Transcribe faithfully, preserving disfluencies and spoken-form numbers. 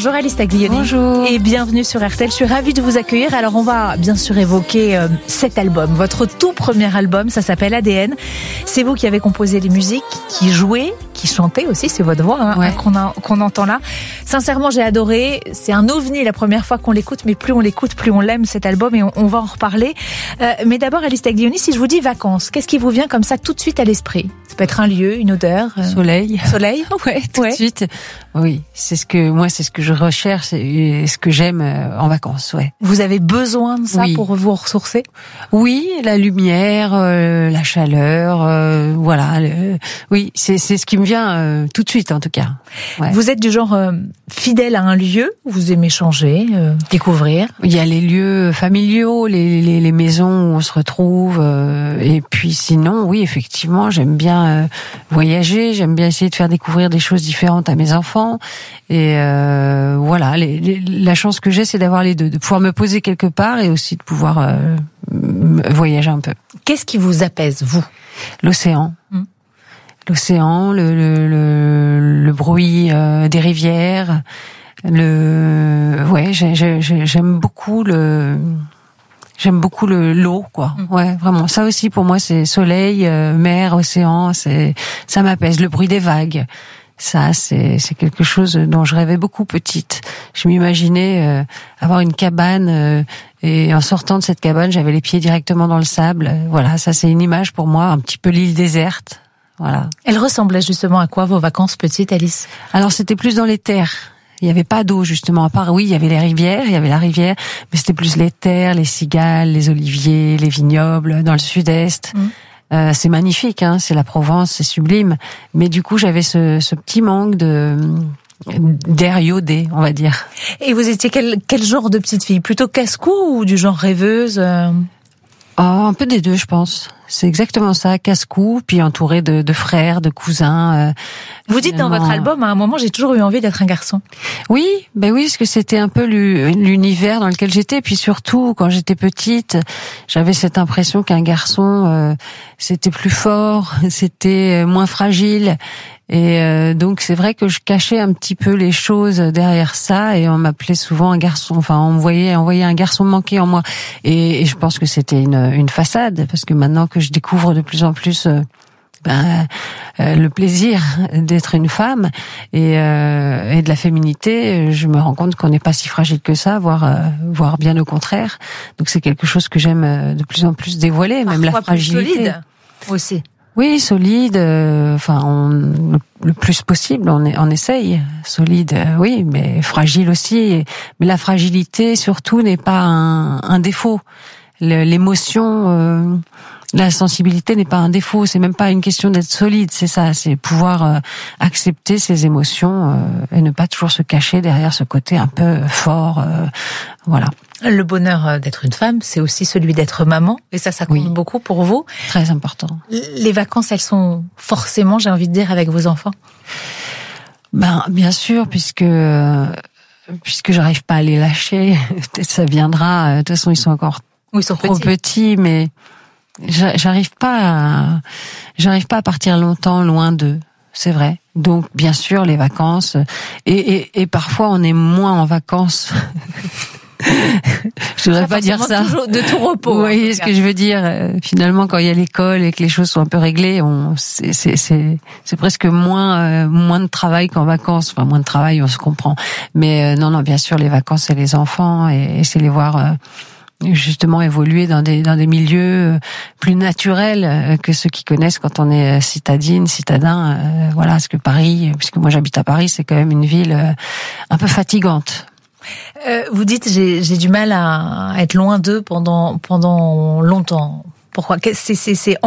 Bonjour Alice Taglioni. Bonjour. Et bienvenue sur R T L. Je suis ravie de vous accueillir. Alors on va bien sûr évoquer euh, cet album, votre tout premier album, ça s'appelle A D N. C'est vous qui avez composé les musiques, qui jouez, qui chantez aussi, c'est votre voix hein, ouais. qu'on, a, qu'on entend là. Sincèrement, j'ai adoré. C'est un ovni la première fois qu'on l'écoute, mais plus on l'écoute, plus on l'aime cet album et on, on va en reparler. Euh, mais d'abord Alice Taglioni, si je vous dis vacances, qu'est-ce qui vous vient comme ça tout de suite à l'esprit? Ça peut être un lieu, une odeur. Euh... Soleil. Soleil. Ouais, tout ouais. de suite. Oui, c'est ce que moi, c'est ce que je recherche et ce que j'aime en vacances. Ouais. Vous avez besoin de ça oui. pour vous ressourcer? Oui, la lumière, euh, la chaleur, euh, voilà. Le... Oui, c'est c'est ce qui me vient euh, tout de suite en tout cas. Ouais. Vous êtes du genre euh, fidèle à un lieu? Vous aimez changer, euh, découvrir? Il y a les lieux familiaux, les les, les maisons où on se retrouve, euh, et puis sinon, oui, effectivement, j'aime bien euh, voyager, j'aime bien essayer de faire découvrir des choses différentes à mes enfants. Et euh, voilà, les, les, la chance que j'ai, c'est d'avoir les deux, de pouvoir me poser quelque part et aussi de pouvoir euh, voyager un peu. Qu'est-ce qui vous apaise, vous? L'océan. Mmh. L'océan, le, le, le, le bruit euh, des rivières. Le, ouais, j'ai, j'ai, j'aime beaucoup le... J'aime beaucoup le l'eau, quoi. Mmh. Ouais, vraiment. Ça aussi, pour moi, c'est soleil, euh, mer, océan. C'est, ça m'apaise. Le bruit des vagues. Ça, c'est, c'est quelque chose dont je rêvais beaucoup petite. Je m'imaginais euh, avoir une cabane euh, et en sortant de cette cabane, j'avais les pieds directement dans le sable. Voilà, ça, c'est une image pour moi, un petit peu l'île déserte. Voilà. Elle ressemblait justement à quoi vos vacances petites, Alice? Alors, c'était plus dans les terres. Il n'y avait pas d'eau, justement. À part, oui, il y avait les rivières, il y avait la rivière, mais c'était plus les terres, les cigales, les oliviers, les vignobles, dans le sud-est. Mmh. Euh, c'est magnifique, hein, c'est la Provence, c'est sublime. Mais du coup, j'avais ce, ce petit manque de d'air iodé, on va dire. Et vous étiez quel, quel genre de petite fille? Plutôt casse-cou ou du genre rêveuse? euh... Oh, un peu des deux, je pense. C'est exactement ça, casse-cou, puis entouré de, de frères, de cousins. Euh, Vous dites dans votre album, à un moment, j'ai toujours eu envie d'être un garçon. Oui, ben oui, parce que c'était un peu l'univers dans lequel j'étais. Puis surtout, quand j'étais petite, j'avais cette impression qu'un garçon, euh, c'était plus fort, c'était moins fragile. Et euh, donc c'est vrai que je cachais un petit peu les choses derrière ça, et on m'appelait souvent un garçon. Enfin, on me voyait, on voyait un garçon manqué en moi. Et, et je pense que c'était une, une façade, parce que maintenant que je découvre de plus en plus euh, ben, euh, le plaisir d'être une femme et, euh, et de la féminité, je me rends compte qu'on n'est pas si fragile que ça, voire, euh, voire bien au contraire. Donc c'est quelque chose que j'aime de plus en plus dévoiler, même Parfois la fragilité. Plus solide aussi. Oui, solide, euh, enfin, on, le, le plus possible, on, est, on essaye. Solide, euh, oui, mais fragile aussi. Mais la fragilité, surtout, n'est pas un, un défaut. Le, l'émotion, euh, la sensibilité n'est pas un défaut. C'est même pas une question d'être solide, c'est ça. C'est pouvoir euh, accepter ses émotions euh, et ne pas toujours se cacher derrière ce côté un peu fort. Euh, voilà. Le bonheur d'être une femme, c'est aussi celui d'être maman. Et ça, ça compte oui. beaucoup pour vous. Très important. Les vacances, elles sont forcément, j'ai envie de dire, avec vos enfants? Ben, bien sûr, puisque, euh, puisque j'arrive pas à les lâcher. Peut-être ça viendra. De toute façon, ils sont encore oui, ils sont trop petits. petits, mais j'arrive pas à, j'arrive pas à partir longtemps loin d'eux. C'est vrai. Donc, bien sûr, les vacances. Et, et, et parfois, on est moins en vacances. Je voudrais pas dire ça. De tout repos. Vous voyez ce que je veux dire. Finalement, quand il y a l'école et que les choses sont un peu réglées, on, c'est, c'est, c'est, c'est presque moins, euh, moins de travail qu'en vacances. Enfin, moins de travail, on se comprend. Mais euh, non, non, bien sûr, les vacances, c'est les enfants et, et c'est les voir euh, justement évoluer dans des, dans des milieux plus naturels que ceux qui connaissent quand on est citadine, citadin. Euh, voilà, parce que Paris, puisque moi j'habite à Paris, c'est quand même une ville euh, un peu fatigante. Euh, vous dites j'ai j'ai du mal à être loin d'eux pendant pendant longtemps. Pourquoi? C'est c'est c'est